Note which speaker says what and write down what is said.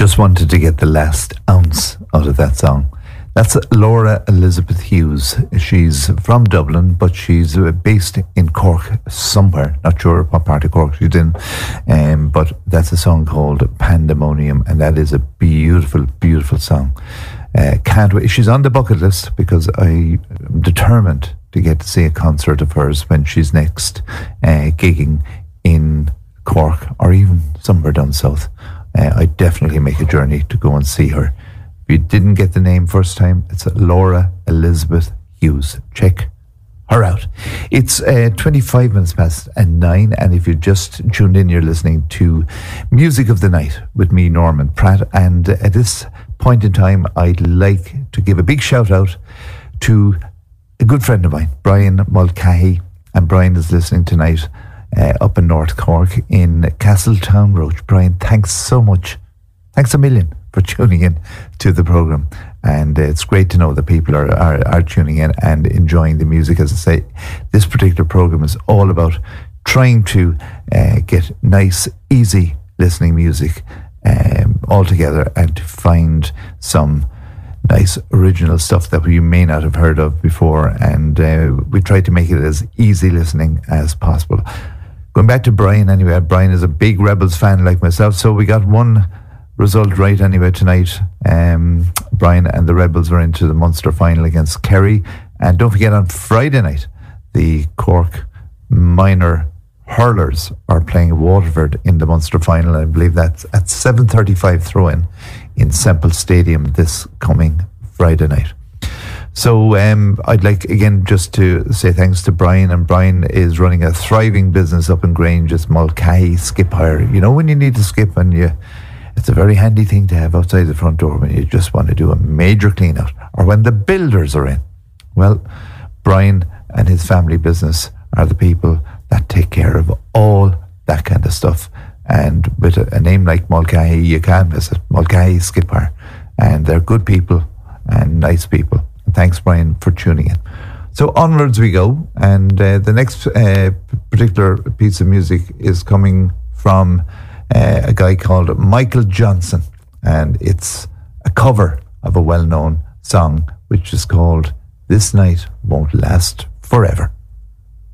Speaker 1: Just wanted to get the last ounce out of that song. That's Laura Elizabeth Hughes. She's from Dublin, but she's based in Cork somewhere. Not sure what part of Cork she's in, but that's a song called Pandemonium, and that is a beautiful, beautiful song. Can't wait. She's on the bucket list because I'm determined to get to see a concert of hers when she's next gigging in Cork or even somewhere down south. I definitely make a journey to go and see her. If you didn't get the name first time, it's Laura Elizabeth Hughes. Check her out. It's 25 minutes past 9, and if you just tuned in, you're listening to Music of the Night with me, Norman Pratt, and at this point in time, I'd like to give a big shout out to a good friend of mine, Brian Mulcahy, and Brian is listening tonight up in North Cork in Castletown Roach. Brian, thanks so much. Thanks a million for tuning in to the programme. And it's great to know that people are tuning in and enjoying the music. As I say, this particular programme is all about trying to get nice, easy listening music all together and to find some nice original stuff that you may not have heard of before. And we try to make it as easy listening as possible. Going back to Brian anyway, Brian is a big Rebels fan like myself, so we got one result right anyway tonight. Brian and the Rebels were into the Munster final against Kerry, and don't forget on Friday night the Cork minor hurlers are playing Waterford in the Munster final. I believe that's at 7:35 throw-in in Semple Stadium this coming Friday night. So I'd like again just to say thanks to Brian, and Brian is running a thriving business up in Grange. It's Mulcahy Skip Hire. You know, when you need to skip, and it's a very handy thing to have outside the front door when you just want to do a major clean out, or when the builders are in. Well, Brian and his family business are the people that take care of all that kind of stuff. And with a name like Mulcahy, you can miss it. Mulcahy Skip Hire. And they're good people and nice people. Thanks, Brian, for tuning in. So onwards we go, and the next particular piece of music is coming from a guy called Michael Johnson, and it's a cover of a well-known song which is called This Night Won't Last Forever.